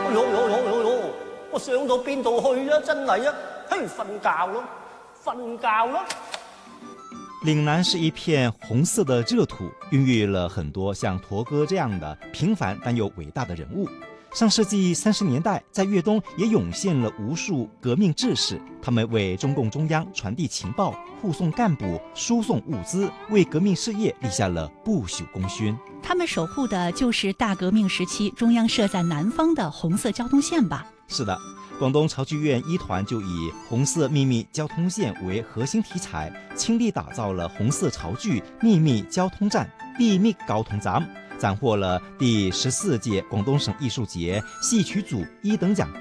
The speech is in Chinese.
哎呦呦呦呦呦！我上到邊度去啊？真係啊！嘿，瞓覺咯，瞓覺咯。 岭南是一片红色的热土，孕育了很多像驼哥这样的平凡但又伟大的人物。上世纪30年代，在粤东也涌现了无数革命志士，他们为中共中央传递情报、护送干部、输送物资，为革命事业立下了不朽功勋。 他们守护的就是大革命时期中央设在南方的红色交通线吧？ 是的，广东潮剧院一团就以红色秘密交通线为核心题材，倾力打造了红色潮剧《秘密交通站》秘密交通站，斩获了第14届广东省艺术节戏曲组1等奖。